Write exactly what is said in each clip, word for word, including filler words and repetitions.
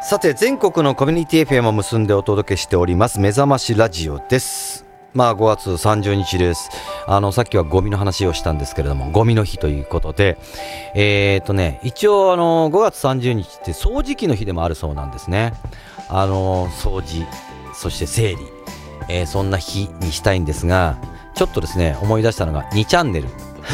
さて、全国のコミュニティ エフエム を結んでお届けしております目覚ましラジオです。まあごがつさんじゅうにちです。あのさっきはゴミの話をしたんですけれども、ゴミの日ということで、えーとね一応あのごがつさんじゅうにちって掃除機の日でもあるそうなんですね。あの掃除、そして整理、えー、そんな日にしたいんですが、ちょっとですね思い出したのがにチャンネル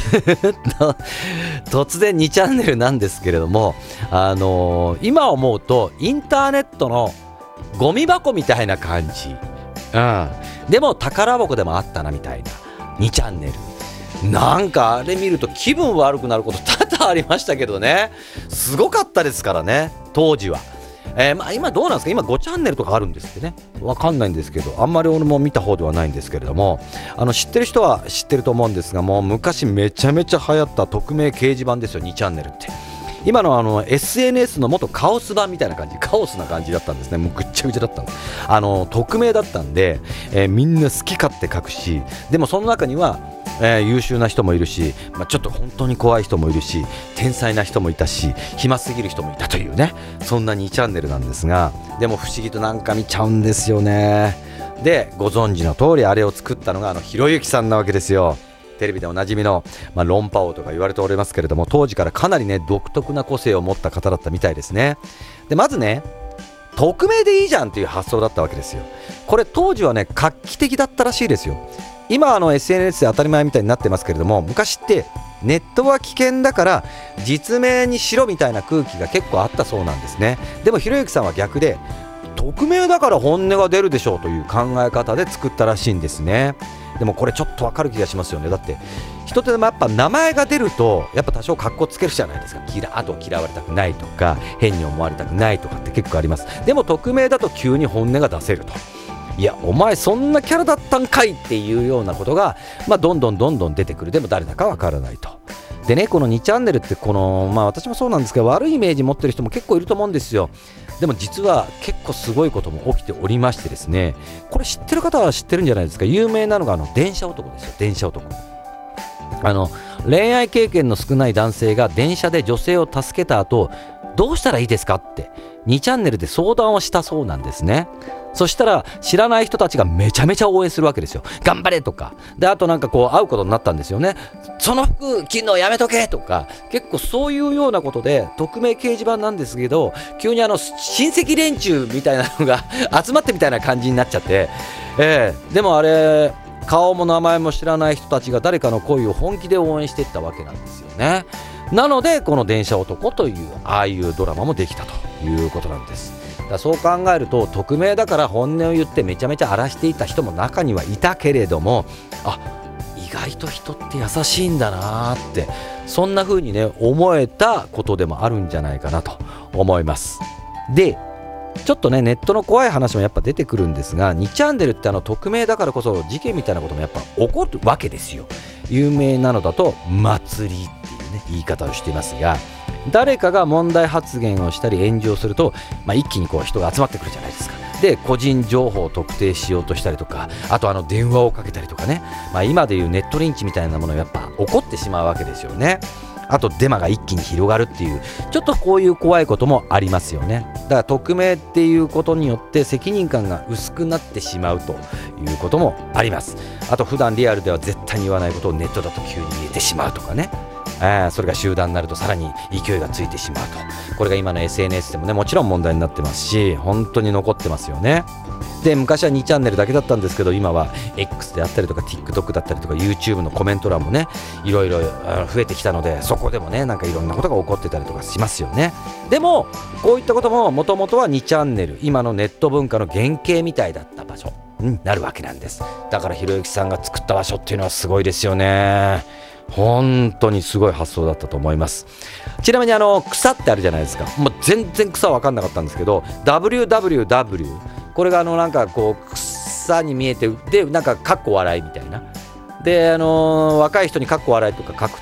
突然にチャンネルなんですけれども、あのー、今思うとインターネットのゴミ箱みたいな感じ、うん、でも宝箱でもあったなみたいなにチャンネル、なんかあれ見ると気分悪くなること多々ありましたけどね。すごかったですからね当時は。えーまあ、今どうなんですか、今ごチャンネルとかあるんですってね。わかんないんですけど、あんまり俺も見た方ではないんですけれども、あの知ってる人は知ってると思うんですが、もう昔めちゃめちゃ流行った匿名掲示板ですよにチャンネルって。今のあの エスエヌエス の元カオス版みたいな感じ、カオスな感じだったんですね。もうぐっちゃぐちゃだったんです。あの匿名だったんで、えー、みんな好き勝手書くし、でもその中にはえー、優秀な人もいるし、まあ、ちょっと本当に怖い人もいるし、天才な人もいたし、暇すぎる人もいたというね、そんなにチャンネルなんですが、でも不思議となんか見ちゃうんですよね。で、ご存知の通りあれを作ったのがあのひろゆきさんなわけですよ。テレビでおなじみの、まあ、論破王とか言われておりますけれども、当時からかなりね独特な個性を持った方だったみたいですね。でまずね、匿名でいいじゃんっていう発想だったわけですよ。これ当時はね画期的だったらしいですよ。今あの エスエヌエス で当たり前みたいになってますけれども、昔ってネットは危険だから実名にしろみたいな空気が結構あったそうなんですね。でもひろゆきさんは逆で、匿名だから本音が出るでしょうという考え方で作ったらしいんですね。でもこれちょっとわかる気がしますよね。だって人ってやっぱ名前が出るとやっぱ多少格好つけるじゃないですか。嫌あと嫌われたくないとか変に思われたくないとかって結構あります。でも匿名だと急に本音が出せると、いやお前そんなキャラだったんかいっていうようなことが、まあ、どんどんどんどん出てくる。でも誰だかわからないと。でね、このにチャンネルってこの、まあ、私もそうなんですけど、悪いイメージ持ってる人も結構いると思うんですよ。でも実は結構すごいことも起きておりましてですね、これ知ってる方は知ってるんじゃないですか。有名なのがあの電車男ですよ。電車男、あの恋愛経験の少ない男性が電車で女性を助けた後どうしたらいいですかってにチャンネルで相談をしたそうなんですね。そしたら知らない人たちがめちゃめちゃ応援するわけですよ。頑張れとかで、あとなんかこう会うことになったんですよね。その服着るのやめとけとか、結構そういうようなことで匿名掲示板なんですけど、急にあの親戚連中みたいなのが集まってみたいな感じになっちゃって、えー、でもあれ顔も名前も知らない人たちが誰かの恋を本気で応援していったわけなんですよね。なのでこの電車男というああいうドラマもできたということなんです。だからそう考えると匿名だから本音を言ってめちゃめちゃ荒らしていた人も中にはいたけれども、あ、意外と人って優しいんだなって、そんな風にね思えたことでもあるんじゃないかなと思います。でちょっとねネットの怖い話もやっぱ出てくるんですが、にチャンネルってあの匿名だからこそ事件みたいなこともやっぱ起こるわけですよ。有名なのだと祭りっていうね言い方をしていますが、誰かが問題発言をしたり炎上すると、まあ、一気にこう人が集まってくるじゃないですか。で個人情報を特定しようとしたりとか、あとあの電話をかけたりとかね、まあ、今でいうネットリンチみたいなものがやっぱ起こってしまうわけですよね。あとデマが一気に広がるっていう、ちょっとこういう怖いこともありますよね。だから匿名っていうことによって責任感が薄くなってしまうということもあります。あと普段リアルでは絶対に言わないことをネットだと急に言えてしまうとかね、あそれが集団になるとさらに勢いがついてしまうと、これが今の エスエヌエス でもねもちろん問題になってますし、本当に残ってますよね。で昔はにチャンネルだけだったんですけど、今は X であったりとか TikTok だったりとか YouTube のコメント欄もねいろいろ増えてきたので、そこでもねなんかいろんなことが起こってたりとかしますよね。でもこういったことももともとはにチャンネル、今のネット文化の原型みたいだった場所になるわけなんです。だからひろゆきさんが作った場所っていうのはすごいですよね。本当にすごい発想だったと思います。ちなみにあの草ってあるじゃないですか。もう全然草分かんなかったんですけど ダブリューダブリューダブリュー、 これがあのなんかこう草に見えて、でなんかかっこ笑いみたいなで、あのー、若い人にかっこ笑いとか書く